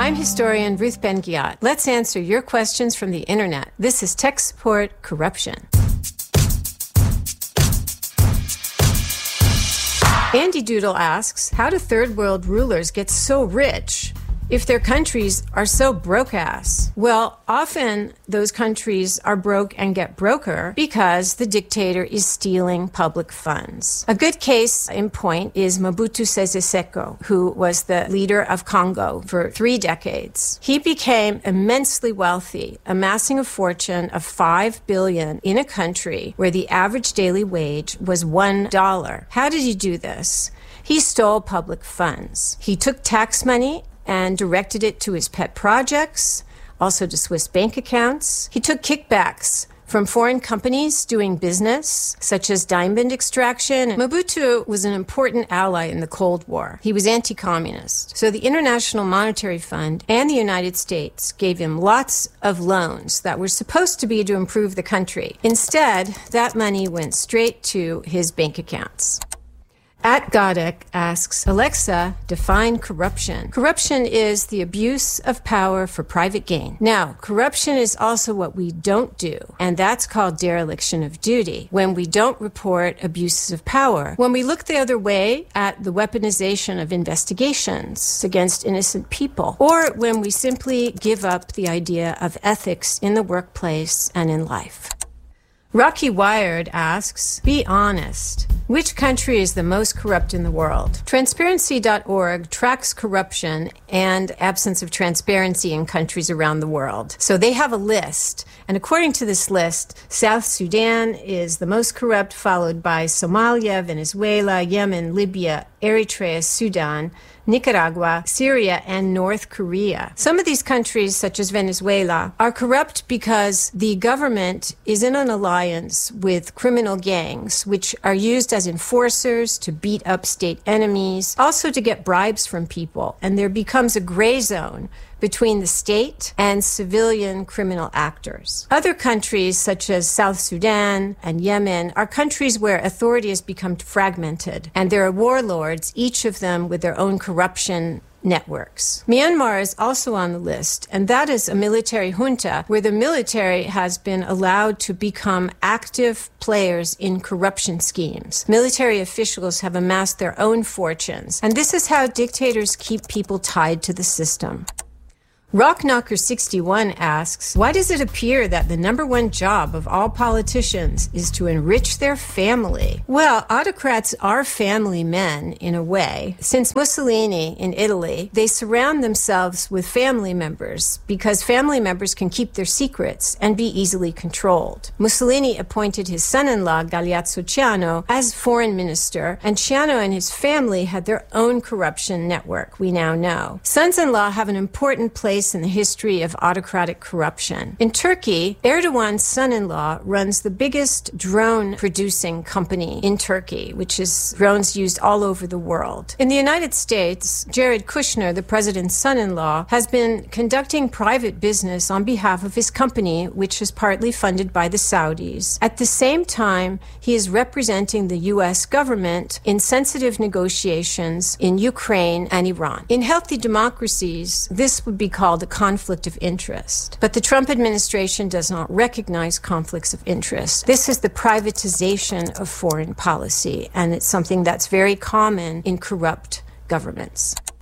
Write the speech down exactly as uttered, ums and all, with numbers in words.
I'm historian Ruth Ben-Ghiat. Let's answer your questions from the internet. This is Tech Support Corruption. Andy Doodle asks, how do third world rulers get so rich if their countries are so broke-ass? Well, often those countries are broke and get broker because the dictator is stealing public funds. A good case in point is Mobutu Sese Seko, who was the leader of Congo for three decades. He became immensely wealthy, amassing a fortune of five billion dollars in a country where the average daily wage was one dollar. How did he do this? He stole public funds. He took tax money and directed it to his pet projects, also to Swiss bank accounts. He took kickbacks from foreign companies doing business, such as diamond extraction. Mobutu was an important ally in the Cold War. He was anti-communist. So the International Monetary Fund and the United States gave him lots of loans that were supposed to be to improve the country. Instead, that money went straight to his bank accounts. At Godek asks, Alexa, define corruption. Corruption is the abuse of power for private gain. Now, corruption is also what we don't do, and that's called dereliction of duty, when we don't report abuses of power. When we look the other way at the weaponization of investigations against innocent people, or when we simply give up the idea of ethics in the workplace and in life. Rocky Wired asks, be honest. Which country is the most corrupt in the world? Transparency dot org tracks corruption and absence of transparency in countries around the world. So they have a list. And according to this list, South Sudan is the most corrupt, followed by Somalia, Venezuela, Yemen, Libya, Eritrea, Sudan, Nicaragua, Syria, and North Korea. Some of these countries, such as Venezuela, are corrupt because the government is in an alliance with criminal gangs, which are used as enforcers to beat up state enemies, also to get bribes from people. And there becomes a gray zone between the state and civilian criminal actors. Other countries, such as South Sudan and Yemen, are countries where authority has become fragmented, and there are warlords, each of them with their own corruption networks. Myanmar is also on the list, and that is a military junta where the military has been allowed to become active players in corruption schemes. Military officials have amassed their own fortunes, and this is how dictators keep people tied to the system. Rockknocker sixty-one asks, why does it appear that the number one job of all politicians is to enrich their family? Well, autocrats are family men in a way. Since Mussolini in Italy, they surround themselves with family members because family members can keep their secrets and be easily controlled. Mussolini appointed his son-in-law, Galeazzo Ciano, as foreign minister, and Ciano and his family had their own corruption network, we now know. Sons-in-law have an important place in the history of autocratic corruption. In Turkey, Erdogan's son-in-law runs the biggest drone-producing company in Turkey, which is drones used all over the world. In the United States, Jared Kushner, the president's son-in-law, has been conducting private business on behalf of his company, which is partly funded by the Saudis. At the same time, he is representing the U S government in sensitive negotiations in Ukraine and Iran. In healthy democracies, this would be called a conflict of interest. But the Trump administration does not recognize conflicts of interest. This is the privatization of foreign policy, and it's something that's very common in corrupt governments.